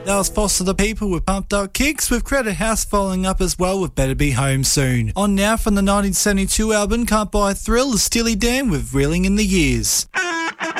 That was Foster the People with Pumped Up Kicks, with Credit House following up as well with Better Be Home Soon. On now from the 1972 album Can't Buy a Thrill is Steely Dan with Reeling in the Years.